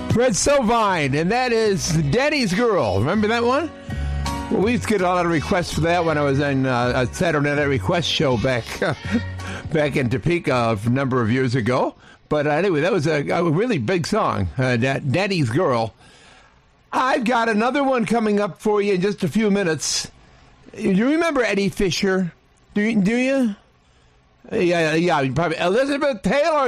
Fred Sovine, and that is Daddy's Girl. Remember that one? Well, we used to get a lot of requests for that when I was in a Saturday Night Request show back in Topeka a number of years ago. But anyway, that was a really big song, Daddy's Girl. I've got another one coming up for you in just a few minutes. You remember Eddie Fisher? Do you? Yeah, probably. Elizabeth Taylor